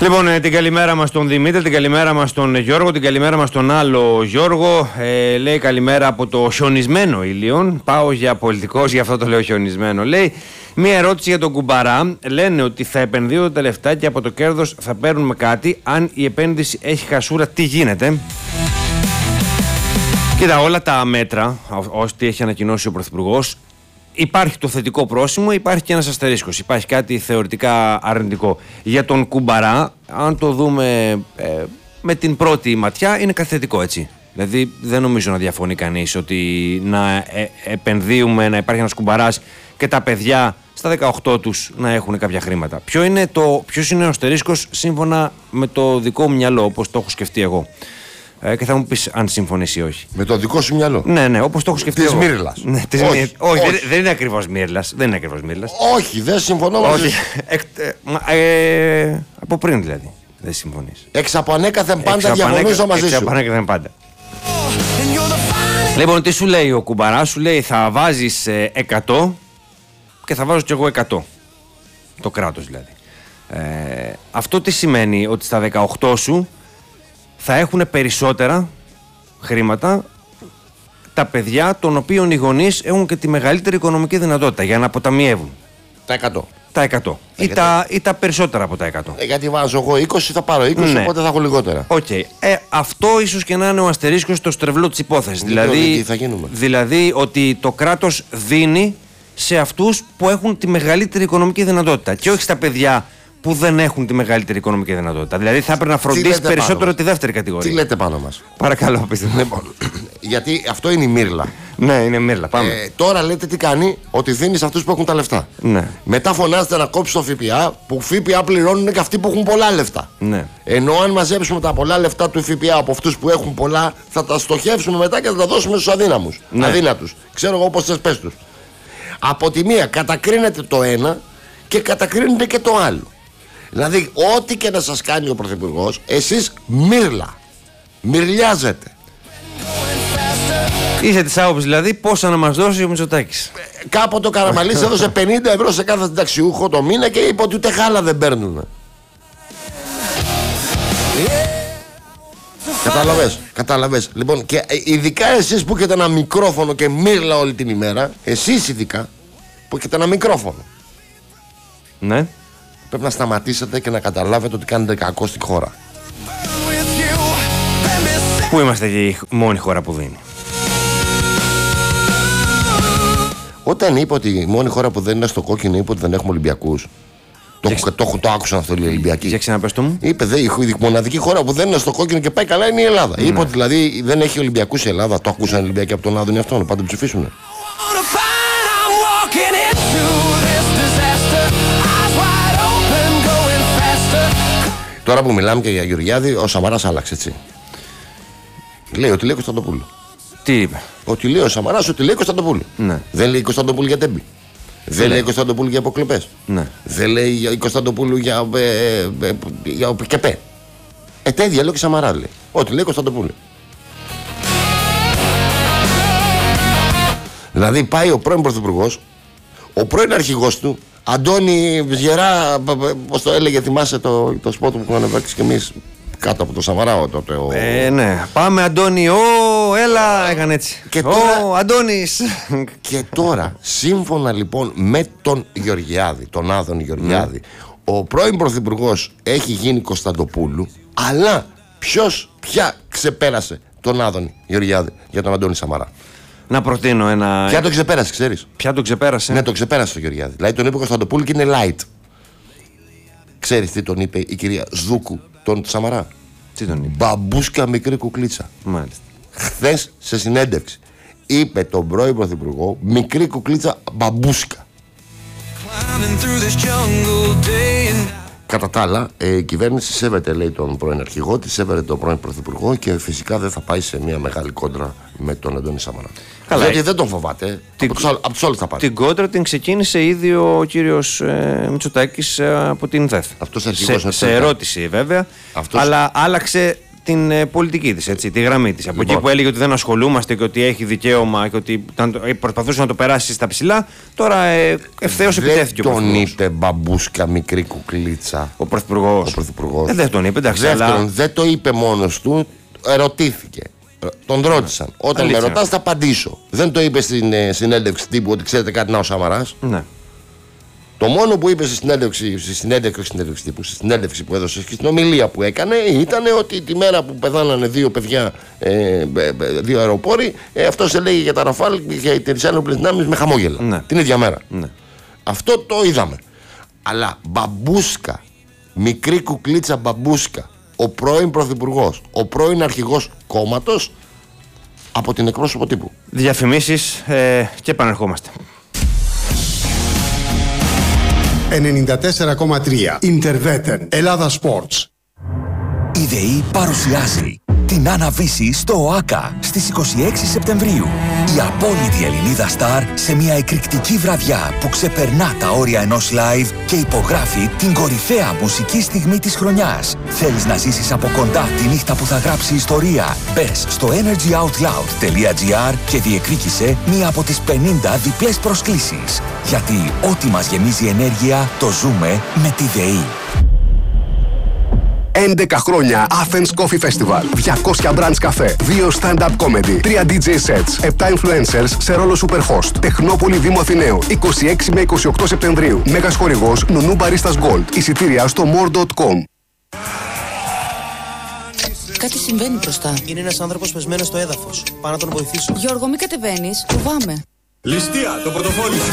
Λοιπόν, την καλημέρα μας στον Δημήτρη, την καλημέρα μας στον Γιώργο, την καλημέρα μας στον άλλο Γιώργο. Λέει καλημέρα από το χιονισμένο Ήλιον. Πάω για πολιτικός, γι' αυτό το λέω χιονισμένο. Λέει μία ερώτηση για τον Κουμπαρά. Λένε ότι θα επενδύονται τα λεφτά και από το κέρδος θα παίρνουμε κάτι. Αν η επένδυση έχει χασούρα, τι γίνεται? Κοίτα, όλα τα μέτρα, ό,τι έχει ανακοινώσει ο Πρωθυπουργός, υπάρχει το θετικό πρόσημο, υπάρχει και ένας αστερίσκος. Υπάρχει κάτι θεωρητικά αρνητικό. Για τον Κουμπαρά, αν το δούμε με την πρώτη ματιά, είναι κάτι θετικό, έτσι. Δηλαδή, δεν νομίζω να διαφωνεί κανείς ότι να επενδύουμε, να υπάρχει ένας Κουμπαράς και τα παιδιά στα 18 τους να έχουν κάποια χρήματα. Ποιος είναι ο αστερίσκος σύμφωνα με το δικό μου μυαλό, όπως το έχω σκεφτεί εγώ. Και θα μου πεις αν συμφωνείς ή όχι. Με το δικό σου μυαλό. Ναι, όπως το έχω σκεφτεί. Της Μύρλας. Ναι, όχι, δεν είναι ακριβώς Μύρλας. Όχι, δεν συμφωνώ μαζί σου. Από πριν δηλαδή. Δεν συμφωνείς. Εξ από ανέκαθεν πάντα διαφωνούσα μαζί σου. Εξ από ανέκαθεν πάντα. Λοιπόν, τι σου λέει ο Κουμπαράς? Σου λέει θα βάζεις 100 και θα βάζω κι εγώ 100. Το κράτος δηλαδή. Αυτό τι σημαίνει? Ότι στα 18 σου θα έχουν περισσότερα χρήματα τα παιδιά των οποίων οι γονείς έχουν και τη μεγαλύτερη οικονομική δυνατότητα για να αποταμιεύουν. Τα 100. Τα 100. Ή τα περισσότερα από τα 100. Γιατί βάζω εγώ 20, θα πάρω 20, ναι. Οπότε θα έχω λιγότερα. Okay. Αυτό ίσως και να είναι ο αστερίσκος στο στρεβλό της υπόθεσης. Δηλαδή ότι το κράτος δίνει σε αυτούς που έχουν τη μεγαλύτερη οικονομική δυνατότητα και όχι στα παιδιά που δεν έχουν τη μεγαλύτερη οικονομική δυνατότητα. Δηλαδή θα έπρεπε να φροντίσει περισσότερο τη δεύτερη κατηγορία. Τι λέτε πάνω μας? Παρακαλώ, πείτε μου. Λοιπόν, γιατί αυτό είναι η Μύρλα. Ναι, είναι η Μύρλα. Πάμε. Τώρα λέτε τι κάνει? Ότι δίνει σε αυτούς που έχουν τα λεφτά. Ναι. Μετά φωνάζετε να κόψει το ΦΠΑ, που ΦΠΑ πληρώνουν και αυτοί που έχουν πολλά λεφτά. Ναι. Ενώ αν μαζέψουμε τα πολλά λεφτά του ΦΠΑ από αυτούς που έχουν πολλά, θα τα στοχεύσουμε μετά και θα τα δώσουμε στους αδύναμους. Ναι. Αδύνατους. Ξέρω εγώ πώς θες πες τους. Από τη μία κατακρίνεται το ένα και κατακρίνεται και το άλλο. Δηλαδή, ό,τι και να σας κάνει ο Πρωθυπουργός, εσείς Μύρλα. Μυρλιάζετε. Είσαι της άποψης δηλαδή πόσα να μας δώσει ο Μητσοτάκης? Κάποτε ο Καραμανλής έδωσε 50 ευρώ σε κάθε συνταξιούχο το μήνα και είπε ότι ούτε χάλα δεν παίρνουν. Κατάλαβες. Λοιπόν, και ειδικά εσείς που έχετε ένα μικρόφωνο και μύρλα όλη την ημέρα, εσείς ειδικά που έχετε ένα μικρόφωνο. Ναι. Πρέπει να σταματήσετε και να καταλάβετε ότι κάνετε κακό στη χώρα. Πού είμαστε και η μόνη χώρα που δίνει? Όταν είπε ότι η μόνη χώρα που δεν είναι στο κόκκινο, είπε ότι δεν έχουμε Ολυμπιακούς. Το άκουσαν αυτό οι Ολυμπιακοί. Για ξαναπες το μου. Είπε η μοναδική χώρα που δεν είναι στο κόκκινο και πάει καλά είναι η Ελλάδα. Ναι. Είπε ότι δηλαδή δεν έχει Ολυμπιακούς η Ελλάδα. Το άκουσαν οι Ολυμπιακοί από τον Άδωνη αυτόν. Πάντα ψηφίσουν. Τώρα που μιλάμε και για Γεωργιάδη, ο Σαμαράς άλλαξε, έτσι. Λέει ότι λέει Κωνσταντοπούλου. Τι είπε? Ότι λέει ο Σαμαράς ότι λέει Κωνσταντοπούλου. Ναι. Δεν λέει Κωνσταντοπούλου για τέμπη. Δεν λέει Κωνσταντοπούλου για αποκλειπές. Ναι. Δεν λέει Κωνσταντοπούλου για ΚΕΠΕ. Τέτοια λέει και Σαμαρά λέει. Ότι λέει Κωνσταντοπούλου. Δηλαδή πάει ο πρώην Πρωθυπουργός, ο πρώην αρχηγός του, Αντώνη Βιερά, πώς το έλεγε, θυμάσαι το σπότ που είχαμε παίξει κι εμείς κάτω από το Σαμαρά τότε. Ναι, πάμε Αντώνη, έλα, έκανε έτσι. Και τώρα, Αντώνης. Και τώρα, σύμφωνα λοιπόν με τον Γεωργιάδη, τον Άδωνη Γεωργιάδη, ο πρώην Πρωθυπουργός έχει γίνει Κωνσταντοπούλου, αλλά ποια ξεπέρασε τον Άδωνη Γεωργιάδη για τον Αντώνη Σαμαρά? Να προτείνω ένα. Ποια το ξεπέρασε, ξέρεις? Ποια το ξεπέρασε? Ναι, το ξεπέρασε το Γεωργιάδη. Δηλαδή τον είπε Κωνσταντοπούλου και είναι light. Ξέρεις τι τον είπε η κυρία Σδούκου, τον Σαμαρά? Τι τον είπε? Μπαμπούσκα μικρή κουκλίτσα. Μάλιστα. Χθες σε συνέντευξη είπε τον πρώην Πρωθυπουργό μικρή κουκλίτσα μπαμπούσκα. Κατά τα άλλα, η κυβέρνηση σέβεται, λέει, τον πρώην αρχηγό της, σέβεται τον πρώην Πρωθυπουργό και φυσικά δεν θα πάει σε μια μεγάλη κόντρα με τον Αντώνη Σαμαρά. Καλά, γιατί δεν τον φοβάται. Από τους όλους θα πάει. Την κόντρα την ξεκίνησε ήδη ο κύριος Μητσοτάκης από την ΔΕΘ. Αυτός αρχηγός σε ερώτηση βέβαια. Αλλά άλλαξε την πολιτική της, έτσι, τη γραμμή της. Από εκεί που έλεγε ότι δεν ασχολούμαστε και ότι έχει δικαίωμα και ότι προσπαθούσε να το περάσει στα ψηλά, τώρα ευθέως επιτέθηκε. Δεν τον είπε μπαμπούσκα μικρή κουκλίτσα ο Πρωθυπουργός. Δεν τον είπε, εντάξει. Δεύτερον, δεν το είπε μόνος του, ερωτήθηκε. Τον ρώτησαν. Όταν με ρωτάς θα απαντήσω. Δεν το είπε στην συνέντευξη τύπου ότι ξέρετε κάτι να ο Σαμαράς. Ναι. Το μόνο που είπε στη συνέντευξη που έδωσε και στην ομιλία που έκανε ήταν ότι τη μέρα που πεθάνανε 2 παιδιά, 2 αεροπόροι, αυτός έλεγε για τα Ραφάλ και τις ένοπλες δυνάμεις με χαμόγελα. Ναι. Την ίδια μέρα. Ναι. Αυτό το είδαμε. Αλλά μπαμπούσκα, μικρή κουκλίτσα μπαμπούσκα, ο πρώην πρωθυπουργός, ο πρώην αρχηγός κόμματος, από την εκπρόσωπο τύπου. Διαφημίσεις και επανερχόμαστε. 94,3 Interveten Ελλάδα Sports. Η ΔΕΗ παρουσιάζει την Άννα-Βύση στο ΟΑΚΑ στις 26 Σεπτεμβρίου. Η απόλυτη Ελληνίδα στάρ σε μια εκρηκτική βραδιά που ξεπερνά τα όρια ενός live και υπογράφει την κορυφαία μουσική στιγμή της χρονιάς. Θέλεις να ζήσεις από κοντά τη νύχτα που θα γράψει ιστορία? Μπες στο energyoutloud.gr και διεκδίκησε μία από τις 50 διπλές προσκλήσεις. Γιατί ό,τι μας γεμίζει ενέργεια το ζούμε με τη ΔΕΗ. 11 χρόνια Athens Coffee Festival. 200 brands καφέ. 2 stand-up comedy. 3 DJ sets. 7 influencers σε ρόλο superhost. Τεχνόπολη Δήμου Αθηναίου. 26 με 28 Σεπτεμβρίου. Μέγας χορηγός Νουνού Baristas Gold. Εισιτήρια στο more.com. Κάτι συμβαίνει μπροστά. Είναι ένας άνθρωπος πεσμένος στο έδαφος. Πάω να τον βοηθήσω. Γιώργο, μην κατεβαίνεις. Φοβάμαι. Ληστεία, το πορτοφόλι σου.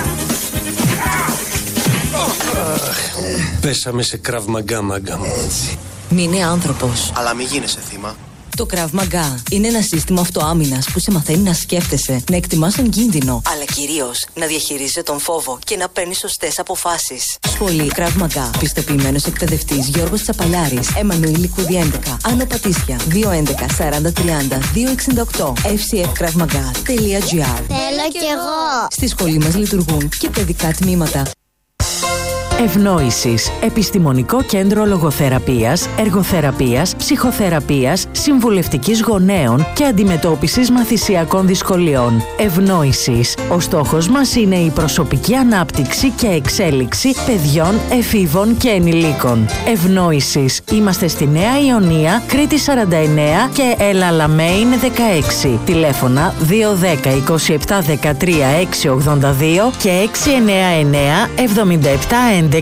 Πέσαμε σε Krav Maga, μάγκα μου. Μην είναι άνθρωπος. Αλλά μην γίνεσαι θύμα. Το Krav Maga είναι ένα σύστημα αυτοάμυνας που σε μαθαίνει να σκέφτεσαι, να εκτιμάς τον κίνδυνο, αλλά κυρίως να διαχειρίζεσαι τον φόβο και να παίρνεις σωστές αποφάσεις. Σχολή Krav Maga. Πιστοποιημένος εκπαιδευτής Γιώργος Τσαπαλιάρης. Εμμανουήλ Λικούδη 11. Άνω Πατήσια. 211 40 30 268. fcfkravmaga.gr. Θέλω κι εγώ. Στη σχολή μας λειτουργούν και παιδικά τμήματα. Ευνόησης. Επιστημονικό κέντρο λογοθεραπείας, εργοθεραπείας, ψυχοθεραπείας, συμβουλευτικής γονέων και αντιμετώπισης μαθησιακών δυσκολιών. Ευνόησης. Ο στόχος μας είναι η προσωπική ανάπτυξη και εξέλιξη παιδιών, εφήβων και ενηλίκων. Ευνόησης. Είμαστε στη Νέα Ιωνία, Κρήτη 49 και Ελαλαμέιν 16. Τηλέφωνα 210 27 13 682 και 699 77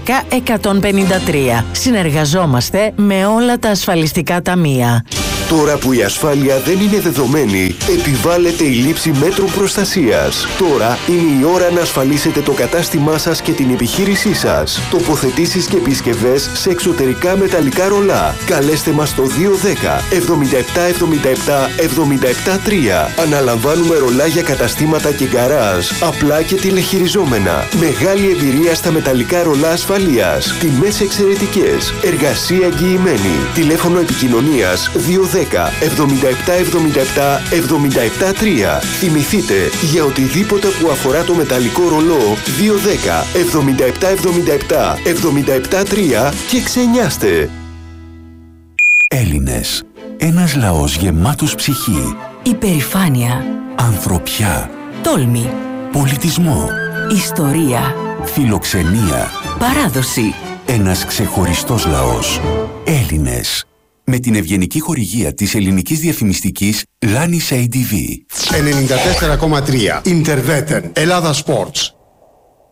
11-153. Συνεργαζόμαστε με όλα τα ασφαλιστικά ταμεία. Τώρα που η ασφάλεια δεν είναι δεδομένη, επιβάλλεται η λήψη μέτρων προστασίας. Τώρα είναι η ώρα να ασφαλίσετε το κατάστημά σας και την επιχείρησή σας. Τοποθετήσεις και επισκευές σε εξωτερικά μεταλλικά ρολά. Καλέστε μας στο 210 77 77 77 3. Αναλαμβάνουμε ρολά για καταστήματα και γκαράζ, απλά και τηλεχειριζόμενα. Μεγάλη εμπειρία στα μεταλλικά ρολά ασφαλείας. Τιμές εξαιρετικές. Εργασία εγγυημένη. Τηλέφωνο επικοινωνίας 210 77 77 77 3. Θυμηθείτε, για οτιδήποτε που αφορά το μεταλλικό ρολό 210 77 77 77 3 και ξενιάστε. Έλληνες. Ένας λαός γεμάτος ψυχή. Υπερηφάνεια. Ανθρωπιά. Τόλμη. Πολιτισμό. Ιστορία. Φιλοξενία. Παράδοση. Ένας ξεχωριστός λαός. Έλληνες. Με την ευγενική χορηγία της ελληνικής διαφημιστικής Λάνης ADV. 94,3 Interveten Ελλάδα Sports.